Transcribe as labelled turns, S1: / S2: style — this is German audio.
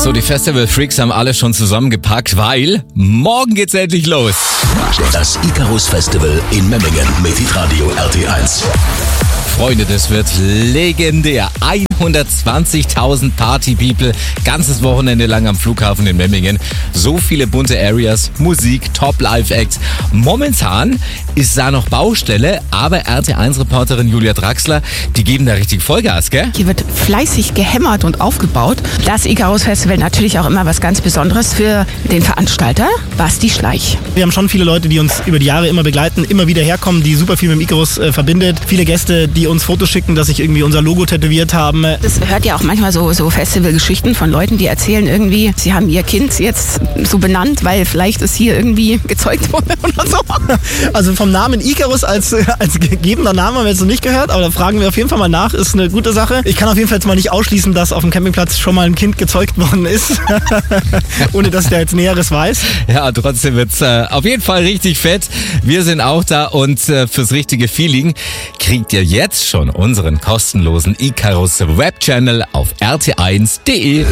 S1: So, die Festival-Freaks haben alle schon zusammengepackt, weil morgen geht's endlich los.
S2: Das Icarus Festival in Memmingen mit Hitradio RT1.
S1: Freunde, das wird legendär. 120.000 Party-People, ganzes Wochenende lang am Flughafen in Memmingen. So viele bunte Areas, Musik, Top-Live-Acts. Momentan ist da noch Baustelle, aber RT1-Reporterin Julia Draxler, die geben da richtig Vollgas, gell?
S3: Hier wird fleißig gehämmert und aufgebaut. Das Icarus Festival natürlich auch immer was ganz Besonderes für den Veranstalter, Basti Schleich.
S4: Wir haben schon viele Leute, die uns über die Jahre immer begleiten, immer wieder herkommen, die super viel mit dem Icarus verbindet. Viele Gäste, die uns Fotos schicken, dass sich irgendwie unser Logo tätowiert haben.
S3: Das hört ja auch manchmal so Festivalgeschichten von Leuten, die erzählen irgendwie, sie haben ihr Kind jetzt so benannt, weil vielleicht es hier irgendwie gezeugt wurde oder so.
S4: Also vom Namen Icarus als gegebener Name haben wir jetzt noch nicht gehört, aber da fragen wir auf jeden Fall mal nach, ist eine gute Sache. Ich kann auf jeden Fall jetzt mal nicht ausschließen, dass auf dem Campingplatz schon mal ein Kind gezeugt worden ist, ohne dass ich da jetzt Näheres weiß.
S1: Ja, trotzdem wird's auf jeden Fall richtig fett. Wir sind auch da und fürs richtige Feeling kriegt ihr jetzt schon unseren kostenlosen Icarus Webchannel auf rt1.de.